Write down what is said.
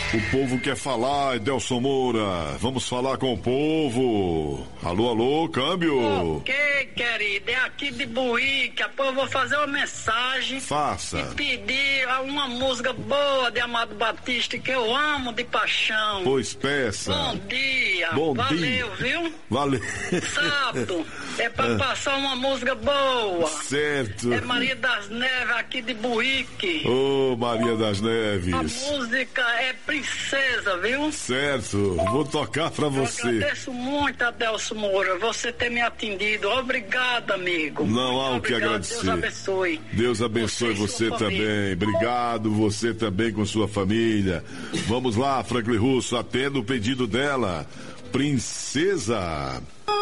O povo quer falar, Edelson Moura. Vamos falar com o povo. Alô, alô, câmbio. Ok, querido, é aqui de Buíque. Depois eu vou fazer uma mensagem. Faça. E pedir uma música boa de Amado Batista, que eu amo de paixão. Pois peça. Bom dia. Bom Valeu, dia. viu? Valeu. Sábado é pra passar uma música boa. Certo. É Maria das Neves, aqui de Buíque. Ô, Maria das Neves. A música é Princesa, viu? Certo. Vou tocar pra Eu você. agradeço muito, Adelson Moura, você ter me atendido. Obrigado, amigo. Não há o Muito que obrigado. agradecer. Deus abençoe. Deus abençoe Você e você sua família. também. Obrigado, você também com sua família. Vamos lá, Franklin Russo, atenda o pedido dela. Princesa.